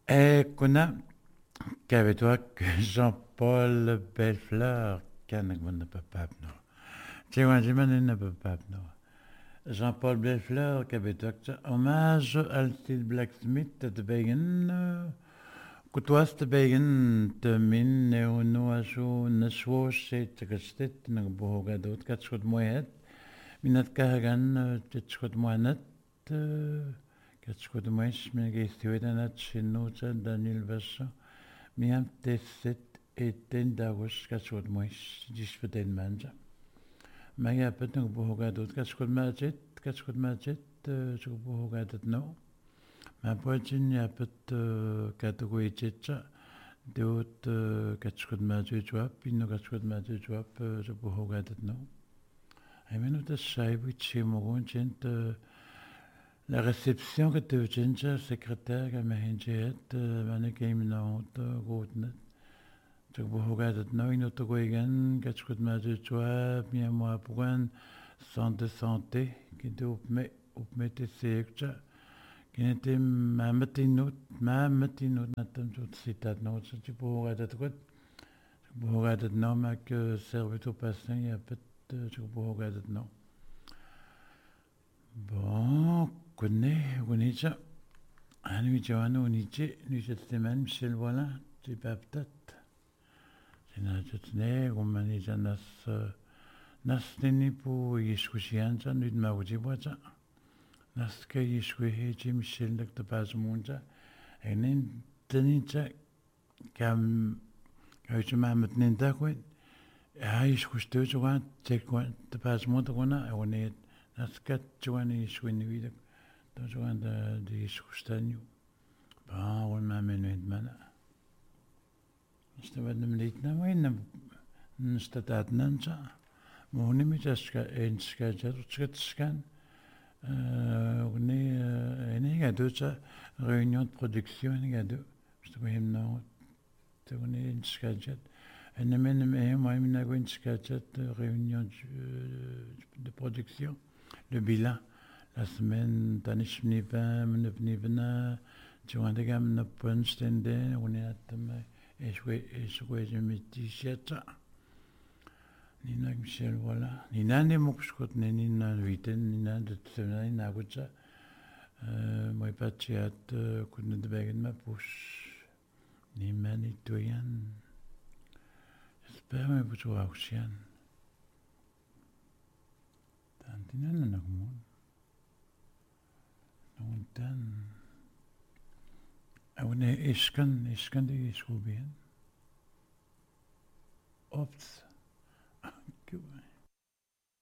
Kuna qu'avais-toi que Jean-Paul Bellefleur, canagman papapno. Tiwanjiman ne papapno. Jean-Paul Bellefleur, qu'avais-toi que hommage al style blacksmith de Begen, kutwas de Begen, de min neono asho neswosh et gestit nagbogadot katschot moed, minat kahagan tschot moanet, katschot moesh, min geistuedanat chinota Daniel Vasso. Miam tesset eten dagos katschot moesh, disfeten manja. Maya petang bogadot katschot majet, bogadat no. Ma poitin ya pet kategoitetsa, deot katschot majet joab, pino katschot majet joab, bogadat no. Aimenu tas saibit chimogon chent la réception que tu as secrétaire que m'a hinjet mané game na gotnet tu bohogat no ino to goigan katchkut ma de toi bien moi pour un centre de santé qui te op me te sekta qui n'était ma matinut natam tout citat no tu bohogat quoi bohogat no ma que servait au patient il y a peut tu bohogat no bon connais ça. Anui Joanna unice, nu setteman Michel voilà, tu paptat. C'est na tutne, gumani nas nini pu yiskushianza, nu ma ujiwaza. Nas ka yiskuheji Michel dak te pasmunza. Enin teninza kam kaujuma metninda kwet. Ja yiskustu joan, tekwan te pasmunta kona, ewonet nas kat joan yiskwini widak. Joan de yiskustanju. Bah, on m'a mené de mana. Sta vadem lite na wena. Sta tat nansa. Mohni mi taska enska jatskan. On est gado ça réunion de production gado. Sta wem no. Sta on est enska jat. En men me moi mi na enska jat réunion de production. Le bilan. La semaine, tanish vnivna, tu vois des gammes ne punstende, on est à me échoué, je me t-shirt. Nina Michel, voilà. Nina ne mokskot, nina viten, nina de tsena, nina gutsa. Moi pas tchat, kunne de bagen ma pouche. Ni mani toyan. J'espère me vous aussi. Tantina nanagmon. Und dann, ich kann die Schubien. Oft